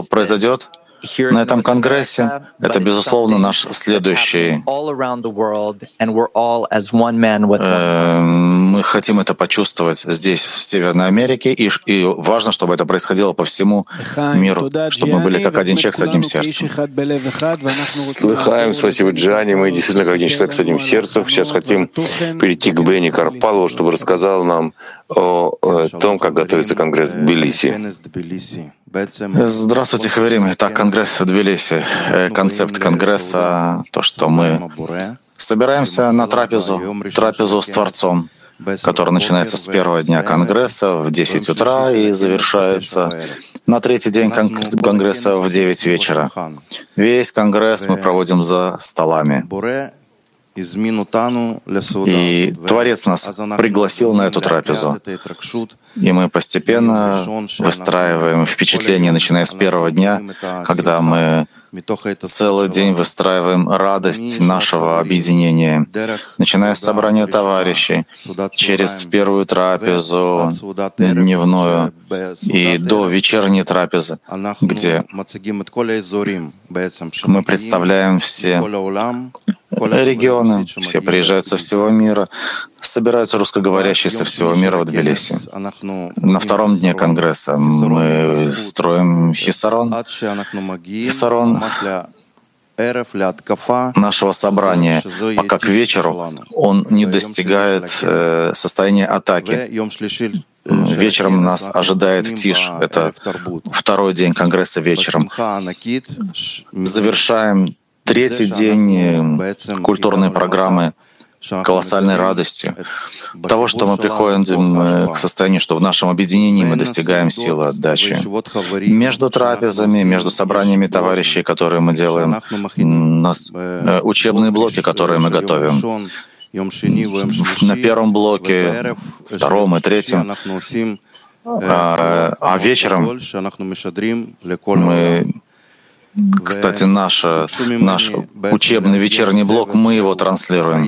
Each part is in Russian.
произойдет на этом конгрессе, это, безусловно, наш следующий. Мы хотим это почувствовать здесь, в Северной Америке, и важно, чтобы это происходило по всему миру, чтобы мы были как один человек с одним сердцем. Слыхаем, спасибо, Джани. Мы действительно как один человек с одним сердцем. Сейчас хотим перейти к Бенни Карпалову, чтобы рассказал нам о том, как готовится Конгресс в Тбилиси. Здравствуйте, Хаверим. Итак, Конгресс в Тбилиси. Концепт Конгресса — то, что мы собираемся на трапезу с Творцом, которая начинается с первого дня Конгресса в 10 утра и завершается на третий день Конгресса в 9 вечера. Весь Конгресс мы проводим за столами. И Творец нас пригласил на эту трапезу. И мы постепенно выстраиваем впечатление, начиная с первого дня, когда мы целый день выстраиваем радость нашего объединения, начиная с собрания товарищей, через первую трапезу дневную и до вечерней трапезы, где мы представляем все регионы, все приезжают со всего мира, собираются русскоговорящие со всего мира в Тбилиси. На втором дне Конгресса мы строим хисарон нашего собрания, пока к вечеру он не достигает состояния атаки. Вечером нас ожидает Тиш. Это второй день Конгресса вечером. Завершаем третий день культурной программы колоссальной радостью того, что мы приходим к состоянию, что в нашем объединении мы достигаем силы отдачи. Между трапезами, между собраниями товарищей, которые мы делаем, у нас учебные блоки, которые мы готовим. На первом блоке, втором и третьем, а вечером мы, кстати, наш учебный вечерний блок, мы его транслируем.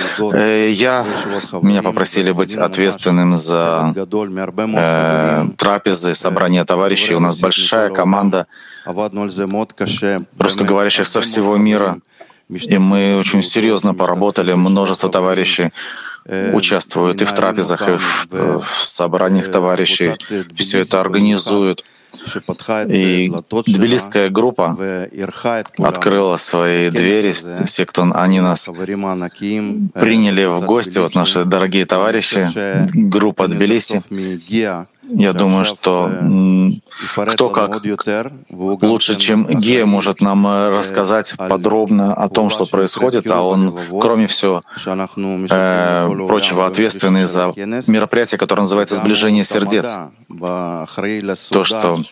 Меня попросили быть ответственным за трапезы, собрания товарищей. У нас большая команда русскоговорящих со всего мира. И мы очень серьезно поработали. Множество товарищей участвуют и в трапезах, и в собраниях товарищей. Все это организуют. И тбилисская группа открыла свои двери. Все, кто они нас приняли в гости, вот наши дорогие товарищи, группа Тбилиси. Я думаю, что кто как лучше, чем Гея, может нам рассказать подробно о том, что происходит, а он, кроме всего прочего, ответственный за мероприятие, которое называется «Сближение сердец». То, что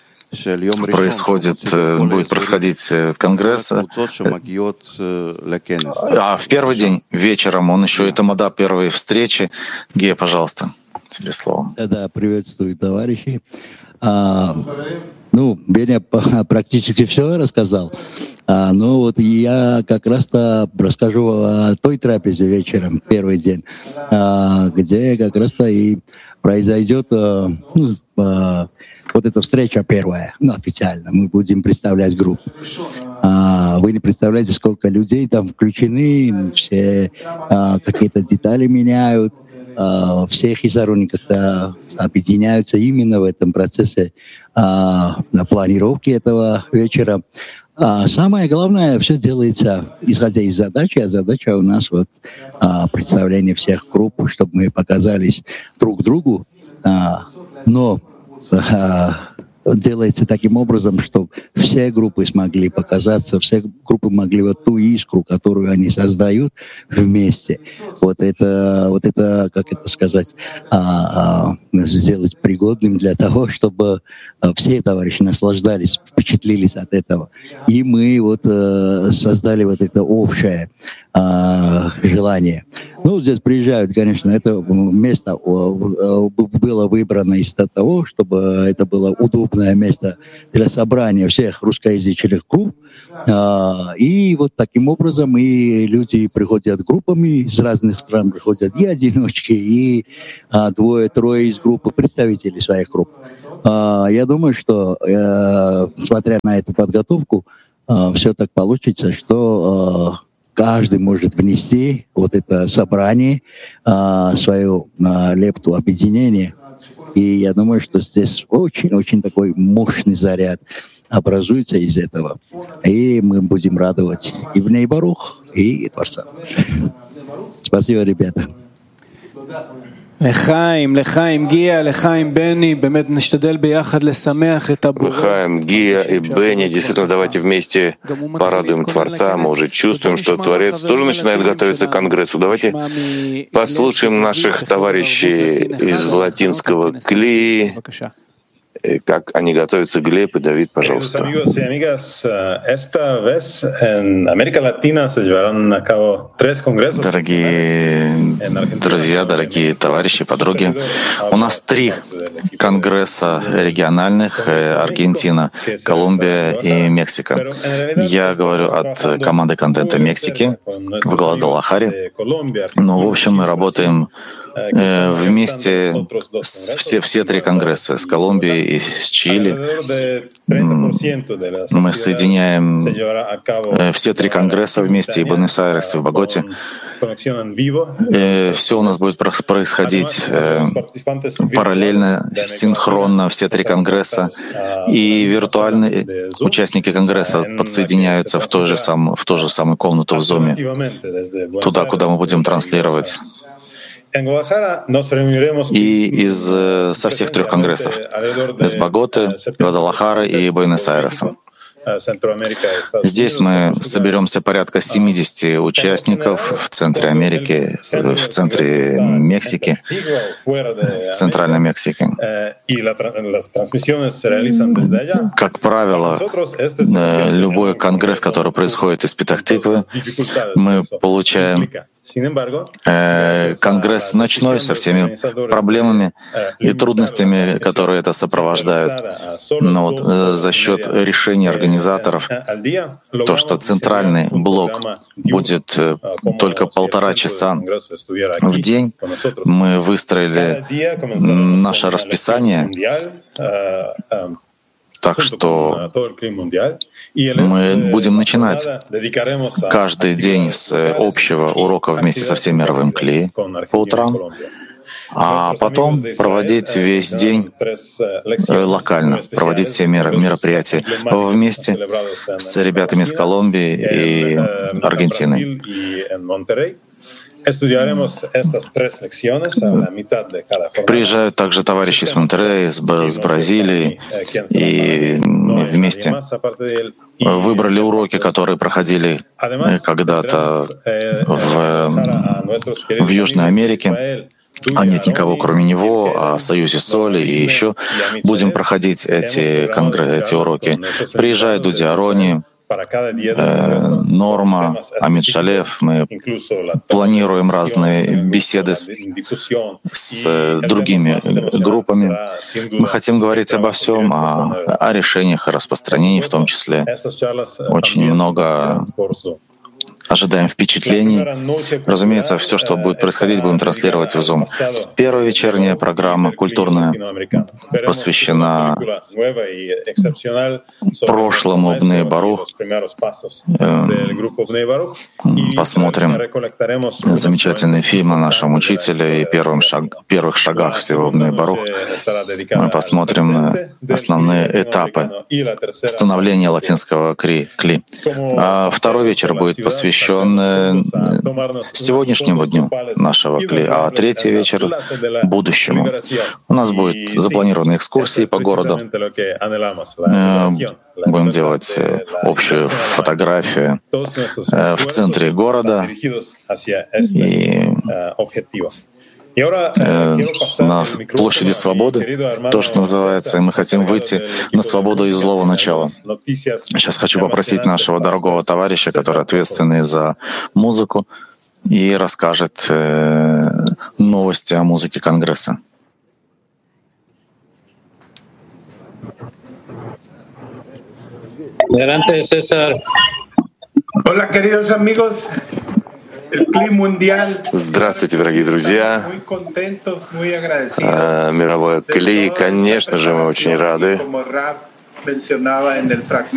будет происходить в Конгрессе. А в первый день вечером он еще и тамада первой встречи. Гея, пожалуйста, тебе слово. Да, приветствую, товарищи. Беня практически все рассказал. Но вот я как раз-то расскажу о той трапезе вечером, первый день, где как раз-то и произойдет вот эта встреча первая, официально. Мы будем представлять группу. Вы не представляете, сколько людей там включены, все какие-то детали меняют, все хисароны как-то объединяются именно в этом процессе на планировке этого вечера. Самое главное, все делается исходя из задачи, а задача у нас представление всех групп, чтобы мы показались друг другу, но делается таким образом, чтобы все группы смогли показаться, все группы могли ту искру, которую они создают вместе. Вот это, как это сказать, сделать пригодным для того, чтобы все товарищи наслаждались, впечатлились от этого. И мы создали это общее желание. Здесь приезжают, конечно, это место было выбрано из-за того, чтобы это было удобное место для собрания всех русскоязычных групп, И вот таким образом и люди приходят группами из разных стран, приходят и одиночки, и двое-трое из группы, представителей своих групп. Я думаю, что, смотря на эту подготовку, все так получится, что каждый может внести вот это собрание, свою лепту объединения. И я думаю, что здесь очень-очень такой мощный заряд образуется из этого. И мы будем радовать и Бней Барух, и Творца. Спасибо, ребята. Лехаим, Гия, Лехаим, Бенни, Лехаим, Гия и Бенни, действительно, давайте вместе порадуем Творца. Мы уже чувствуем, что Творец тоже начинает готовиться к Конгрессу. Давайте послушаем наших товарищей из латинского Кли, как они готовятся. Глеб и Давид, пожалуйста. Дорогие друзья, дорогие товарищи, подруги, у нас 3 конгресса региональных: Аргентина, Колумбия и Мексика. Я говорю от команды контента Мексики в Гвадалахаре. Ну, в общем, мы работаем вместе все 3 конгресса с Колумбией и с Чили. Мы соединяем все 3 конгресса вместе, и Буэнос-Айрес, и в Боготе. Все у нас будет происходить параллельно, синхронно, все 3 конгресса. И виртуальные участники конгресса подсоединяются в ту же самую комнату в Zoom, туда, куда мы будем транслировать. И со всех 3 конгрессов: из Боготы, Гвадалахары и Буэнос-Айреса. Здесь мы соберемся порядка 70 участников в центре Америки, в центре Мексики, Центральной Мексики. Как правило, любой конгресс, который происходит из Петах-Тиквы, мы получаем конгресс ночной со всеми проблемами и трудностями, которые это сопровождают. Но вот за счет решения организаторов, то, что центральный блок будет только 1,5 часа в день, мы выстроили наше расписание так, что мы будем начинать каждый день с общего урока вместе со всем мировым Кли по утрам, а потом проводить весь день локально, проводить все мероприятия вместе с ребятами из Колумбии и Аргентины. Приезжают также товарищи из Монтеррея, с Бразилии, и мы вместе выбрали уроки, которые проходили когда-то в Южной Америке. А нет никого, кроме него, о Союзе Соли, и еще будем проходить эти уроки. Приезжает Дуди Арони, Норма, Амид Шалев. Мы планируем разные беседы с другими группами. Мы хотим говорить обо всем, о решениях, о распространении в том числе. Очень много ожидаем впечатлений. Разумеется, все, что будет происходить, будем транслировать в Zoom. Первая вечерняя программа культурная посвящена прошлому Бней Барух. Посмотрим замечательный фильм о нашем учителе и первых шагах всего Бней Барух. Мы посмотрим основные этапы становления латинского Кли. А второй вечер будет посвящен сегодняшнему дню нашего Кли, а третий вечер — будущему. У нас будет запланированы экскурсии по городу. Будем делать общую фотографию в центре города и на площади Свободы, то, что называется, и мы хотим выйти на свободу из злого начала. Сейчас хочу попросить нашего дорогого товарища, который ответственный за музыку, и расскажет новости о музыке Конгресса. Adelante, César. Здравствуйте, дорогие друзья. Мировое Кли, конечно же, мы очень рады.